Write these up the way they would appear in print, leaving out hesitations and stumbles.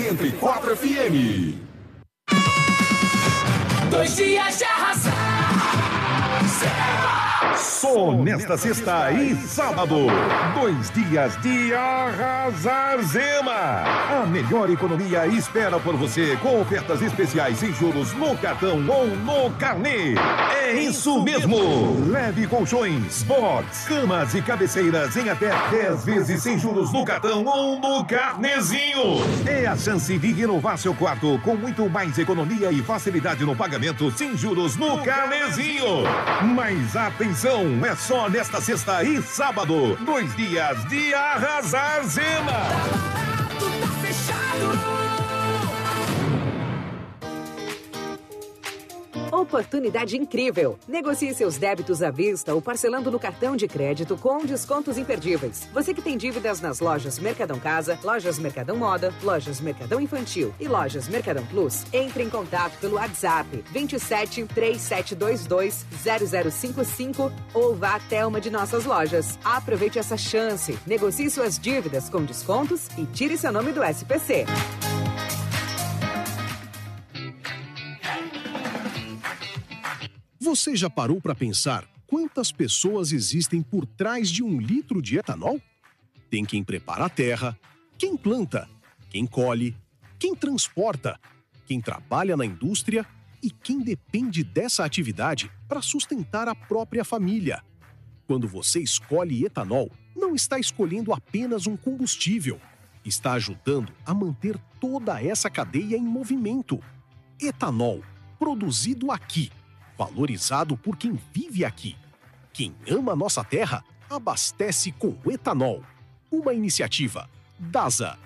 104 FM. 2 dias de arrasar. Só nesta sexta e sábado, 2 dias de arrasar Zema. A melhor economia espera por você com ofertas especiais sem juros no cartão ou no carnê. É isso mesmo. Leve colchões, box, camas e cabeceiras em até 10 vezes sem juros no cartão ou no carnezinho. É a chance de renovar seu quarto com muito mais economia e facilidade no pagamento sem juros no carnezinho. Mas atenção, é só nesta sexta e sábado, 2 dias de arrasar Zema. Tá fechado. Oportunidade incrível! Negocie seus débitos à vista ou parcelando no cartão de crédito com descontos imperdíveis. Você que tem dívidas nas lojas Mercadão Casa, lojas Mercadão Moda, lojas Mercadão Infantil e lojas Mercadão Plus, entre em contato pelo WhatsApp 27 3722 0055 ou vá até uma de nossas lojas. Aproveite essa chance, negocie suas dívidas com descontos e tire seu nome do SPC. Você já parou para pensar quantas pessoas existem por trás de 1 litro de etanol? Tem quem prepara a terra, quem planta, quem colhe, quem transporta, quem trabalha na indústria e quem depende dessa atividade para sustentar a própria família. Quando você escolhe etanol, não está escolhendo apenas um combustível, está ajudando a manter toda essa cadeia em movimento. Etanol, produzido aqui. Valorizado por quem vive aqui. Quem ama nossa terra, abastece com etanol. Uma iniciativa DASA.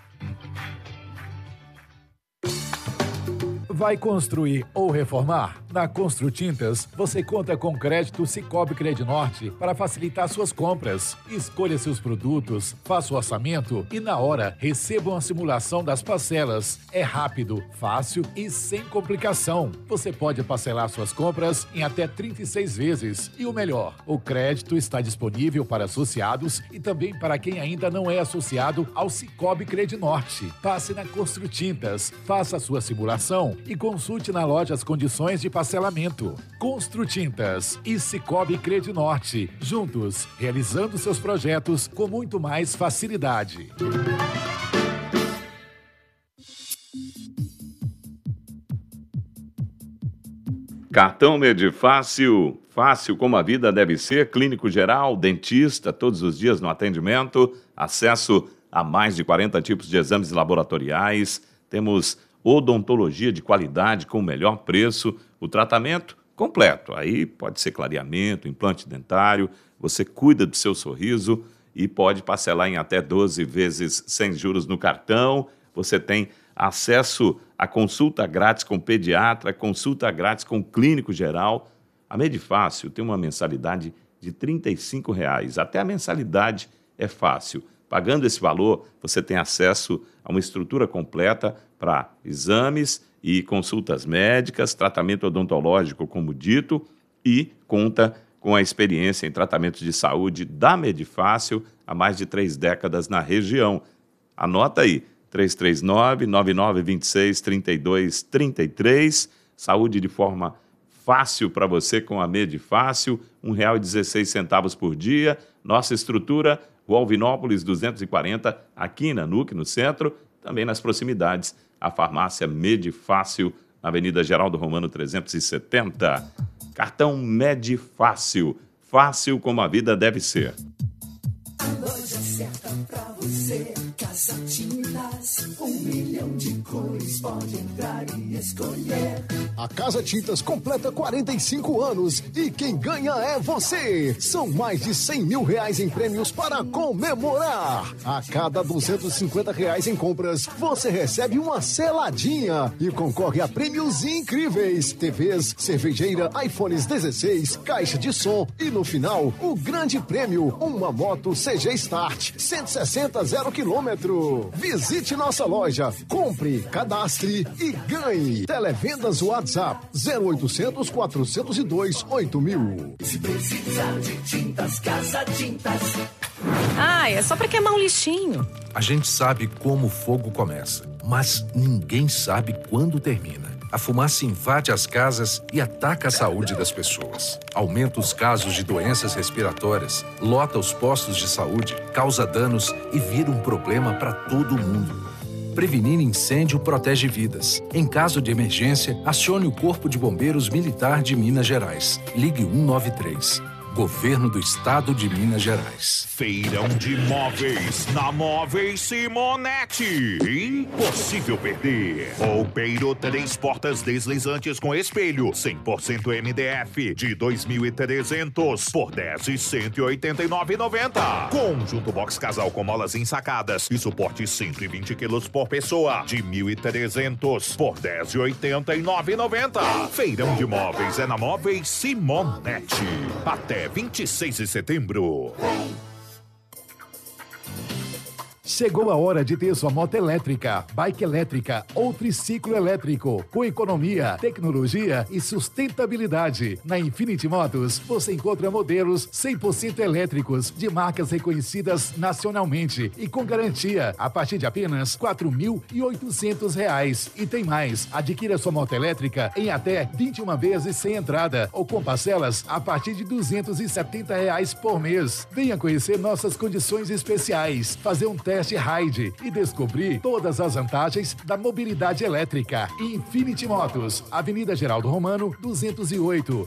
Vai construir ou reformar? Na Construtintas, você conta com crédito Sicoob Credinorte para facilitar suas compras. Escolha seus produtos, faça o orçamento e, na hora, receba uma simulação das parcelas. É rápido, fácil e sem complicação. Você pode parcelar suas compras em até 36 vezes. E o melhor, o crédito está disponível para associados e também para quem ainda não é associado ao Sicoob Credinorte. Passe na Construtintas, faça a sua simulação e consulte na loja as condições de parcelamento. Construtintas e Sicoob Credinorte, juntos, realizando seus projetos com muito mais facilidade. Cartão Medifácil, fácil como a vida deve ser, clínico geral, dentista, todos os dias no atendimento, acesso a mais de 40 tipos de exames laboratoriais, temos odontologia de qualidade com o melhor preço, o tratamento completo. Aí pode ser clareamento, implante dentário, você cuida do seu sorriso e pode parcelar em até 12 vezes sem juros no cartão. Você tem acesso a consulta grátis com pediatra, consulta grátis com clínico geral. A Medifácil tem uma mensalidade de R$ 35. Até a mensalidade é fácil. Pagando esse valor, você tem acesso a uma estrutura completa para exames e consultas médicas, tratamento odontológico, como dito, e conta com a experiência em tratamentos de saúde da Medifácil há mais de 3 décadas na região. Anota aí, 339-9926-3233. Saúde de forma fácil para você com a Medifácil, R$ 1,16 por dia. Nossa estrutura, Rua Alvinópolis 240, aqui na NUC, no centro, também nas proximidades, a farmácia Medifácil, na Avenida Geraldo Romano 370. Cartão Medifácil, fácil como a vida deve ser. A loja certa pra você, Casa Tintas, 1 milhão de cores, pode entrar e escolher. A Casa Tintas completa 45 anos e quem ganha é você. São mais de R$100 mil em prêmios para comemorar. A cada R$250 em compras, você recebe uma seladinha e concorre a prêmios incríveis. TVs, cervejeira, iPhones 16, caixa de som e no final, o grande prêmio, uma moto CG Start, 160 0 km. Visite nossa loja, compre, cadastre e ganhe. Televendas WhatsApp 0800 402 8000. Se precisar de tintas, Casa Tintas. É só pra queimar um lixinho. A gente sabe como o fogo começa, mas ninguém sabe quando termina. A fumaça invade as casas e ataca a saúde das pessoas. Aumenta os casos de doenças respiratórias, lota os postos de saúde, causa danos e vira um problema para todo mundo. Prevenir incêndio protege vidas. Em caso de emergência, acione o Corpo de Bombeiros Militar de Minas Gerais. Ligue 193. Governo do Estado de Minas Gerais. Feirão de móveis na Móveis Simonetti. Impossível perder. Roupeiro 3 portas deslizantes com espelho 100% MDF de 2.300 por 10 e 189,90. Conjunto box casal com molas ensacadas e suporte 120 quilos por pessoa de 1.300 por 10 e 89,90. Feirão de móveis é na Móveis Simonetti. Até 26 de setembro. Chegou a hora de ter sua moto elétrica, bike elétrica ou triciclo elétrico, com economia, tecnologia e sustentabilidade. Na Infinity Motos, você encontra modelos 100% elétricos de marcas reconhecidas nacionalmente e com garantia a partir de apenas R$ 4.800. E tem mais, adquira sua moto elétrica em até 21 vezes sem entrada ou com parcelas a partir de R$ 270 por mês. Venha conhecer nossas condições especiais, fazer um teste ride e descobrir todas as vantagens da mobilidade elétrica. Infinity Motos, Avenida Geraldo Romano, 208,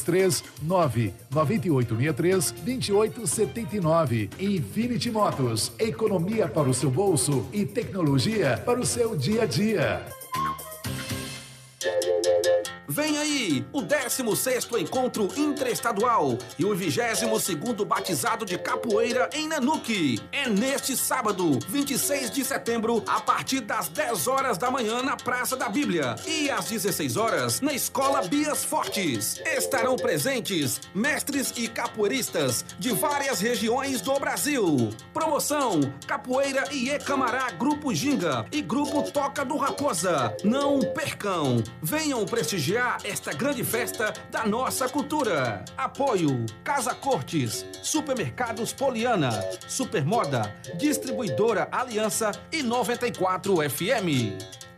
339-9863-2879. Infinity Motos, economia para o seu bolso e tecnologia para o seu dia a dia. Vem aí, o 16º Encontro Interestadual e o 22º Batizado de Capoeira em Nanuque. É neste sábado, 26 de setembro, a partir das 10 horas da manhã na Praça da Bíblia e às 16 horas na Escola Bias Fortes. Estarão presentes mestres e capoeiristas de várias regiões do Brasil. Promoção: Capoeira e Camará Grupo Ginga e Grupo Toca do Raposa. Não percam, venham prestigiar esta grande festa da nossa cultura. Apoio: Casa Cortes, Supermercados Poliana, Supermoda, Distribuidora Aliança e 94 FM.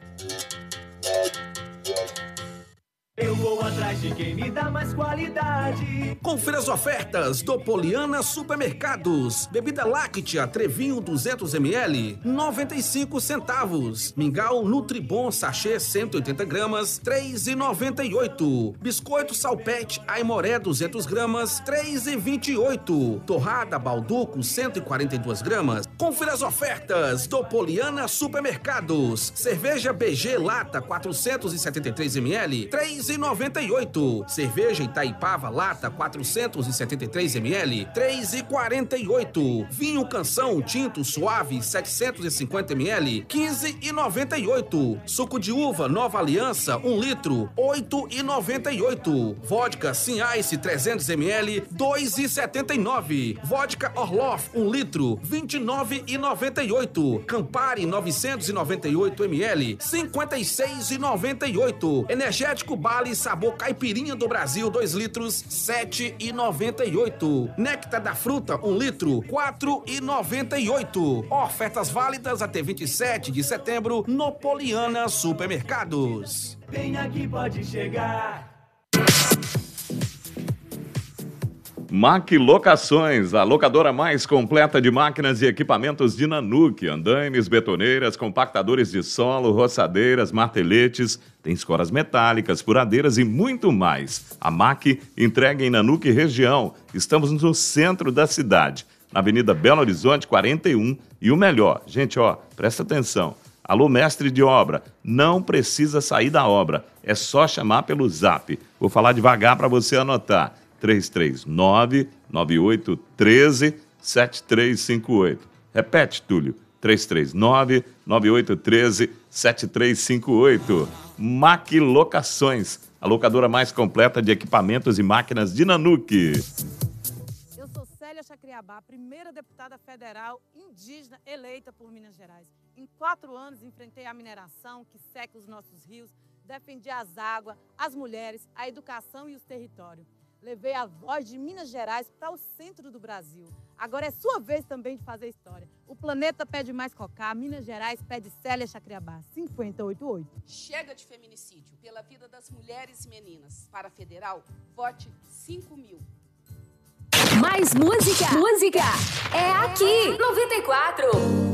Eu vou atrás de quem me dá mais qualidade. Confira as ofertas do Poliana Supermercados. Bebida láctea Trevinho 200ml, 95 centavos. Mingau Nutribon Sachê 180 gramas, 3,98. Biscoito Salpete Aimoré 200 gramas, 3,28. Torrada Balduco 142 gramas. Confira as ofertas do Poliana Supermercados. Cerveja BG Lata 473ml, 3,98. Cerveja Itaipava Lata 473ml, 3,48. Vinho Canção Tinto Suave 750ml, 15,98. Suco de uva Nova Aliança 1 litro, 8,98. Vodka Sim Ice 300ml, 2,79. Vodka Orloff 1 litro, 29,98. Campari 998ml, 56,98. Energético Bali Sabor Caipirinha do Brasil 2 litros, 7,98. Néctar da Fruta 1 litro, 4,98. Ofertas válidas até 27 de setembro no Poliana Supermercados. Vem aqui, pode chegar. Mac Locações, a locadora mais completa de máquinas e equipamentos de Nanuque, andaimes, betoneiras, compactadores de solo, roçadeiras, marteletes, tem escoras metálicas, furadeiras e muito mais. A Mac entrega em Nanuque região. Estamos no centro da cidade, na Avenida Belo Horizonte 41. E o melhor, gente, presta atenção. Alô, mestre de obra, não precisa sair da obra, é só chamar pelo Zap. Vou falar devagar para você anotar. 339-9813-7358. Repete, Túlio. 339-9813-7358. Mac Locações, a locadora mais completa de equipamentos e máquinas de Nanuque. Eu sou Célia Chacriabá, primeira deputada federal indígena eleita por Minas Gerais. Em 4 anos enfrentei a mineração que seca os nossos rios, defendi as águas, as mulheres, a educação e os territórios. Levei a voz de Minas Gerais para o centro do Brasil. Agora é sua vez também de fazer história. O planeta pede mais Cocá, Minas Gerais pede Célia Chacriabá, 588. Chega de feminicídio pela vida das mulheres e meninas. Para a Federal, vote 5.000. Mais música. Música é aqui. 94.